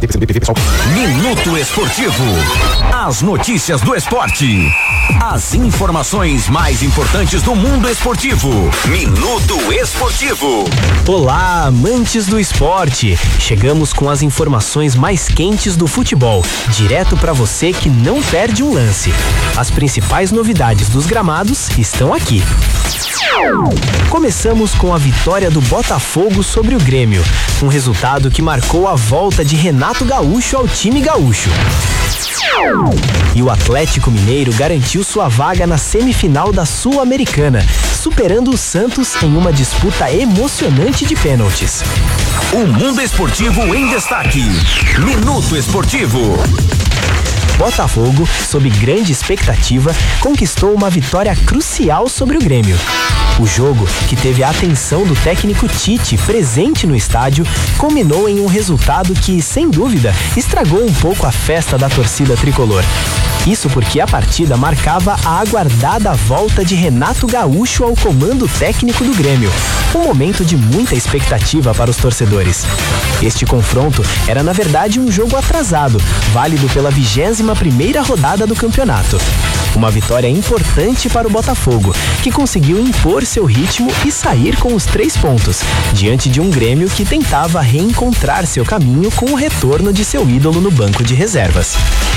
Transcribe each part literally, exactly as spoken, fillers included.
Minuto Esportivo. As notícias do esporte. As informações mais importantes do mundo esportivo. Minuto Esportivo. Olá, amantes do esporte. Chegamos com as informações mais quentes do futebol, direto para você que não perde um lance. As principais novidades dos gramados estão aqui. Começamos com a vitória do Botafogo sobre o Grêmio, um resultado que marcou a volta de Renato Gaúcho ao time gaúcho. E o Atlético Mineiro garantiu sua vaga na semifinal da Sul-Americana, superando o Santos em uma disputa emocionante de pênaltis. O mundo esportivo em destaque. Minuto Esportivo. Botafogo, sob grande expectativa, conquistou uma vitória crucial sobre o Grêmio. O jogo, que teve a atenção do técnico Tite presente no estádio, culminou em um resultado que, sem dúvida, estragou um pouco a festa da torcida tricolor. Isso porque a partida marcava a aguardada volta de Renato Gaúcho ao comando técnico do Grêmio, um momento de muita expectativa para os torcedores. Este confronto era, na verdade, um jogo atrasado, válido pela vigésima primeira rodada do campeonato. Uma vitória importante para o Botafogo, que conseguiu impor seu ritmo e sair com os três pontos, diante de um Grêmio que tentava reencontrar seu caminho com o retorno de seu ídolo no banco de reservas.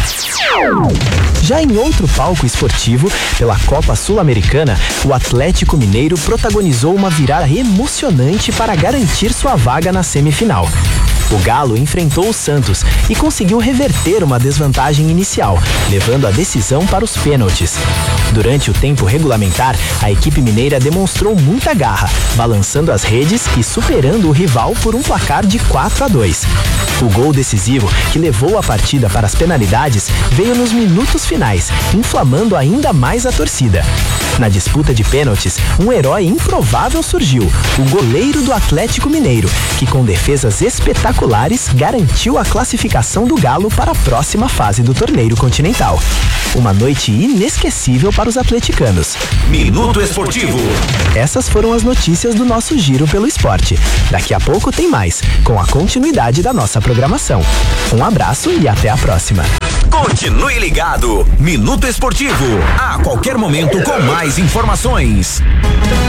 Já em outro palco esportivo, pela Copa Sul-Americana, o Atlético Mineiro protagonizou uma virada emocionante para garantir sua vaga na semifinal. O Galo enfrentou o Santos e conseguiu reverter uma desvantagem inicial, levando a decisão para os pênaltis. Durante o tempo regulamentar, a equipe mineira demonstrou muita garra, balançando as redes e superando o rival por um placar de quatro a dois. O gol decisivo, que levou a partida para as penalidades, veio nos minutos finais, inflamando ainda mais a torcida. Na disputa de pênaltis, um herói improvável surgiu, o goleiro do Atlético Mineiro, que com defesas espetaculares garantiu a classificação do Galo para a próxima fase do torneio continental. Uma noite inesquecível para os atleticanos. Minuto Esportivo. Essas foram as notícias do nosso giro pelo esporte. Daqui a pouco tem mais, com a continuidade da nossa programação. Um abraço e até a próxima. Continue ligado. Minuto Esportivo. A qualquer momento com mais informações.